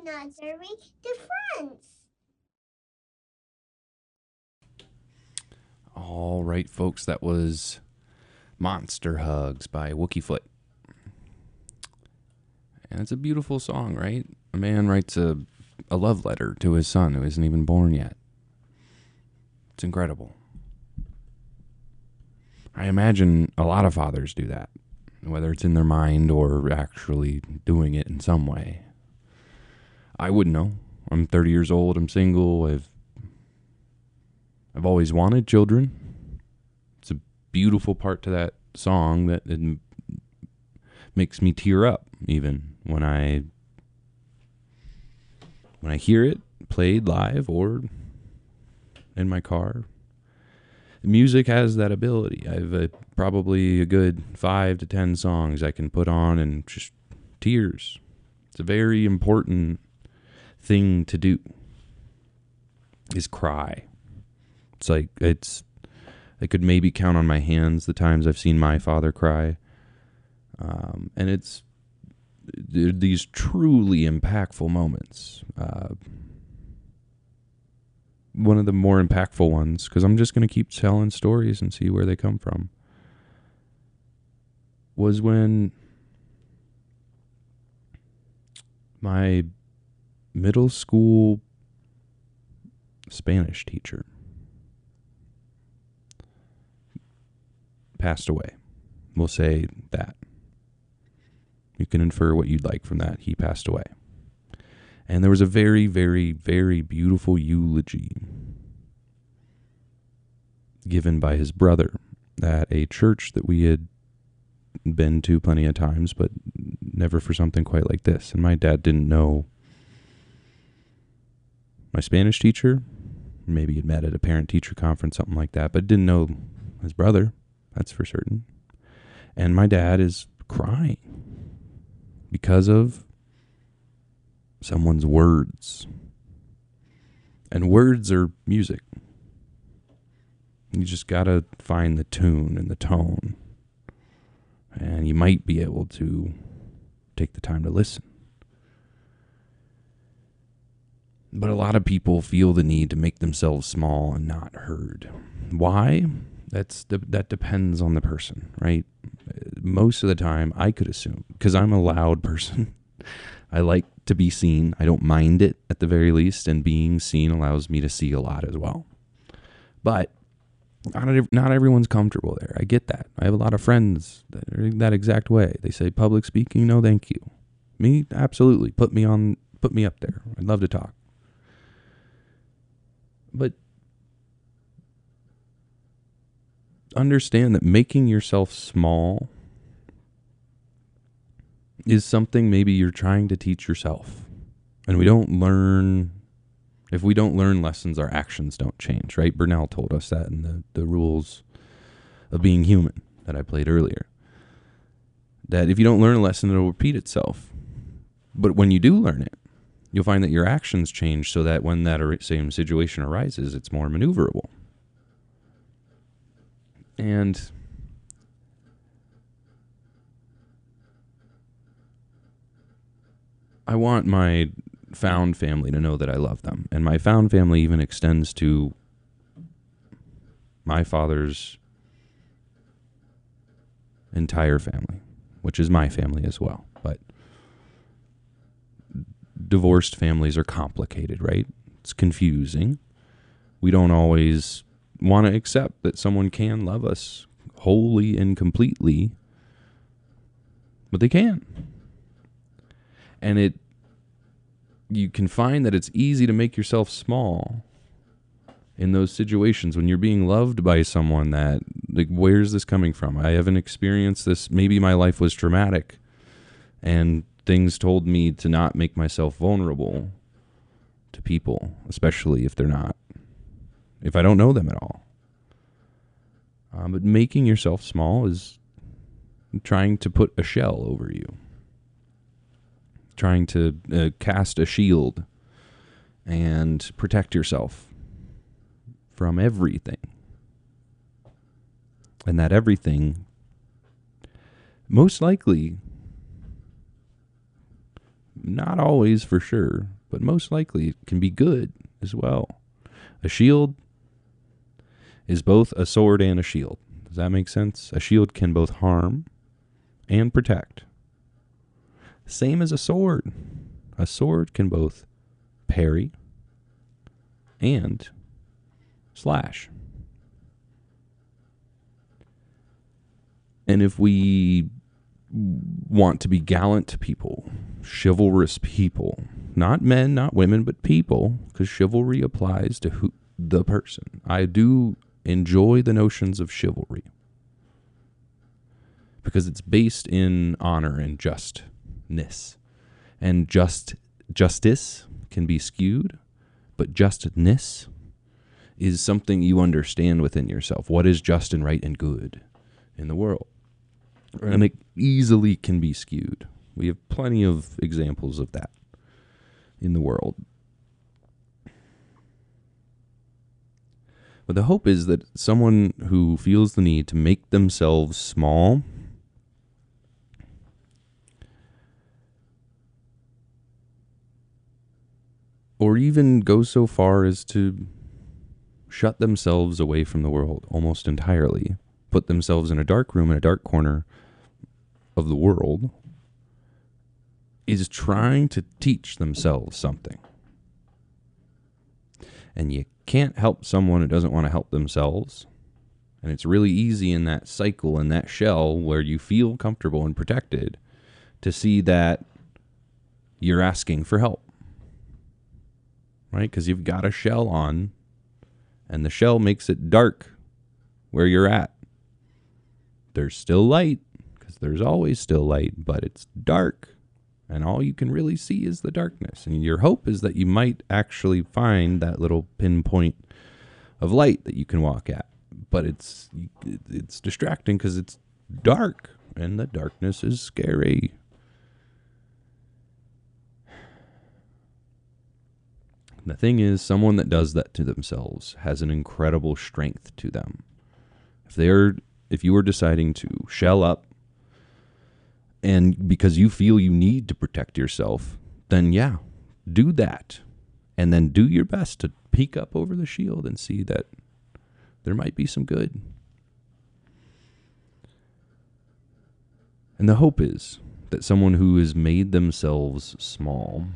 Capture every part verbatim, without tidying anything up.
nursery to France. All right, folks, that was Monster Hugs by Wookiefoot. And it's a beautiful song, right? A man writes a, a love letter to his son who isn't even born yet. It's incredible. I imagine a lot of fathers do that, whether it's in their mind or actually doing it in some way. I wouldn't know. I'm thirty years old. I'm single. I've I've always wanted children. It's a beautiful part to that song that it makes me tear up even when I when I hear it played live or in my car. Music has that ability. I've uh, probably a good five to ten songs I can put on and just tears. It's a very important thing to do, is cry. It's like, it's, I could maybe count on my hands the times I've seen my father cry. Um, and it's these truly impactful moments. Uh, one of the more impactful ones, because I'm just going to keep telling stories and see where they come from, was when my middle school Spanish teacher passed away. We'll say that. You can infer what you'd like from that. He passed away. And there was a very, very, very beautiful eulogy given by his brother at a church that we had been to plenty of times, but never for something quite like this. And my dad didn't know my Spanish teacher. Maybe he'd met at a parent-teacher conference, something like that, but didn't know his brother. That's for certain. And my dad is crying because of someone's words. And words are music. You just gotta find the tune and the tone. And you might be able to take the time to listen. But a lot of people feel the need to make themselves small and not heard. Why? That's the, that depends on the person, right? Most of the time, I could assume, because I'm a loud person, I like to be seen. I don't mind it at the very least, and being seen allows me to see a lot as well. But not, not everyone's comfortable there. I get that. I have a lot of friends that are that exact way. They say public speaking, no thank you. Me, absolutely. Put me on, put me up there. I'd love to talk. But understand that making yourself small is something maybe you're trying to teach yourself. And we don't learn, if we don't learn lessons, our actions don't change, right? Bernal told us that in the, the rules of being human that I played earlier. That if you don't learn a lesson, it'll repeat itself. But when you do learn it, you'll find that your actions change so that when that same situation arises, it's more maneuverable. And I want my found family to know that I love them. And my found family even extends to my father's entire family, which is my family as well. But divorced families are complicated, right? It's confusing. We don't always want to accept that someone can love us wholly and completely, but they can. And it, you can find that it's easy to make yourself small in those situations when you're being loved by someone that, like, where's this coming from? I haven't experienced this. Maybe my life was traumatic and things told me to not make myself vulnerable to people, especially if they're not, if I don't know them at all. Um, but making yourself small is trying to put a shell over you, trying to uh, cast a shield and protect yourself from everything. And that everything most likely Not always, for sure, but most likely it can be good as well. A shield is both a sword and a shield. Does that make sense? A shield can both harm and protect. Same as a sword. A sword can both parry and slash. And if we want to be gallant people, chivalrous people, not men, not women, but people, because chivalry applies to who, the person. I do enjoy the notions of chivalry because it's based in honor and justness. And just justice can be skewed, but justness is something you understand within yourself. What is just and right and good in the world? And it easily can be skewed. We have plenty of examples of that in the world. But the hope is that someone who feels the need to make themselves small or even go so far as to shut themselves away from the world almost entirely, put themselves in a dark room in a dark corner of the world, is trying to teach themselves something. And you can't help someone who doesn't want to help themselves. And it's really easy in that cycle, in that shell where you feel comfortable and protected, to see that you're asking for help. Right? Because you've got a shell on, and the shell makes it dark where you're at. There's still light, because there's always still light, but it's dark. And all you can really see is the darkness. And your hope is that you might actually find that little pinpoint of light that you can walk at. But it's it's distracting because it's dark, and the darkness is scary. The thing is, someone that does that to themselves has an incredible strength to them. If they're, if you are deciding to shell up, and because you feel you need to protect yourself, then yeah, do that. And then do your best to peek up over the shield and see that there might be some good. And the hope is that someone who has made themselves small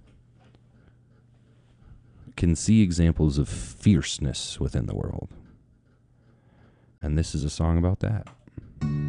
can see examples of fierceness within the world. And this is a song about that.